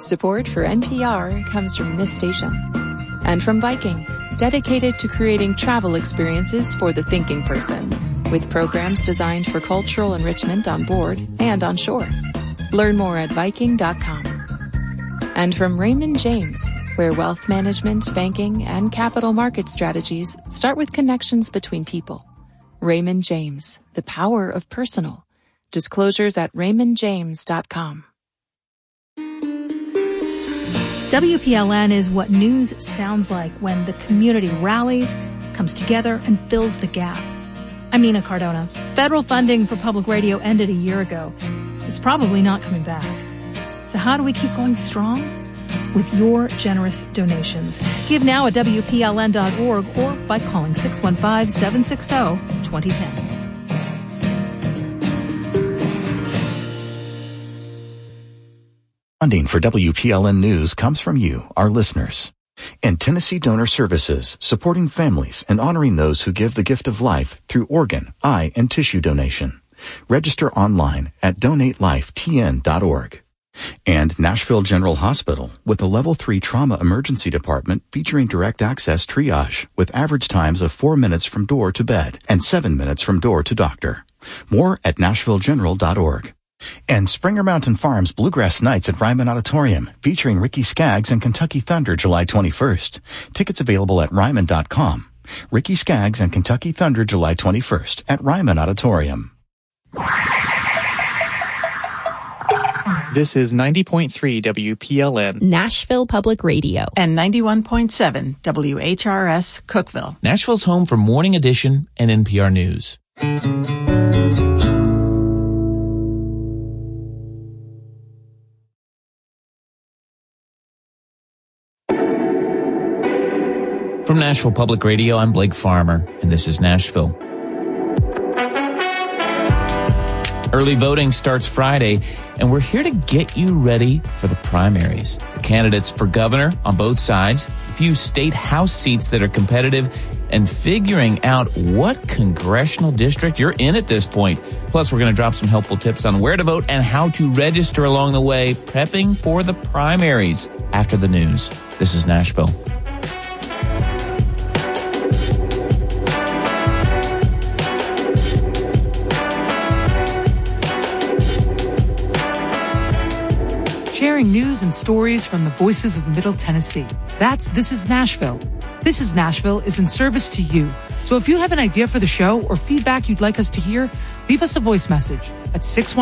Support for NPR comes from this station. And from Viking, dedicated to creating travel experiences for the thinking person, with programs designed for cultural enrichment on board and on shore. Learn more at Viking.com. And from Raymond James, where wealth management, banking, and capital market strategies start with connections between people. Raymond James, the power of personal. Disclosures at raymondjames.com. WPLN is what news sounds like when the community rallies, comes together, and fills the gap. I'm Nina Cardona. Federal funding for public radio ended a year ago. It's probably not coming back. So how do we keep going strong? With your generous donations. Give now at WPLN.org or by calling 615-760-2010. Funding for WPLN News comes from you, our listeners. And Tennessee Donor Services, supporting families and honoring those who give the gift of life through organ, eye, and tissue donation. Register online at donatelifetn.org. And Nashville General Hospital, with a Level 3 trauma emergency department featuring direct access triage with average times of 4 minutes from door to bed and 7 minutes from door to doctor. More at nashvillegeneral.org. And Springer Mountain Farms Bluegrass Nights at Ryman Auditorium, featuring Ricky Skaggs and Kentucky Thunder July 21st. Tickets available at ryman.com. Ricky Skaggs and Kentucky Thunder July 21st at Ryman Auditorium. This is 90.3 WPLN, Nashville Public Radio, and 91.7 WHRS, Cookeville. Nashville's home for Morning Edition and NPR News. From Nashville Public Radio, I'm Blake Farmer, and this is Nashville. Early voting starts Friday, and we're here to get you ready for the primaries. The candidates for governor on both sides, a few state house seats that are competitive, and figuring out what congressional district you're in at this point. Plus, we're going to drop some helpful tips on where to vote and how to register along the way, prepping for the primaries after the news. This is Nashville. Sharing news and stories from the voices of Middle Tennessee. That's This is Nashville. This is Nashville is in service to you. So if you have an idea for the show or feedback you'd like us to hear, leave us a voice message at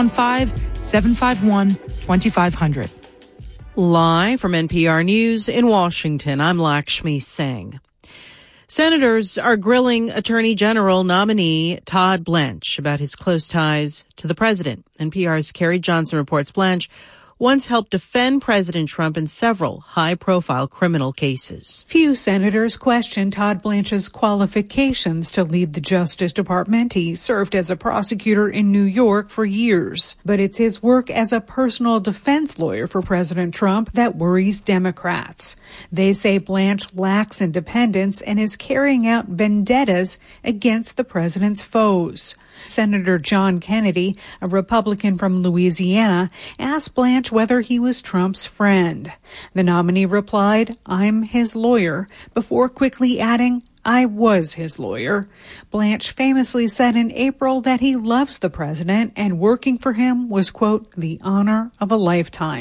615-751-2500. Live from NPR News in Washington, I'm Lakshmi Singh. Senators are grilling Attorney General nominee Todd Blanche about his close ties to the president. NPR's Carrie Johnson reports Blanche once helped defend President Trump in several high-profile criminal cases. Few senators question Todd Blanche's qualifications to lead the Justice Department. He served as a prosecutor in New York for years. But it's his work as a personal defense lawyer for President Trump that worries Democrats. They say Blanche lacks independence and is carrying out vendettas against the president's foes. Senator John Kennedy, a Republican from Louisiana, asked Blanche whether he was Trump's friend. The nominee replied, "I'm his lawyer," before quickly adding, "I was his lawyer." Blanche famously said in April that he loves the president and working for him was, quote, "the honor of a lifetime."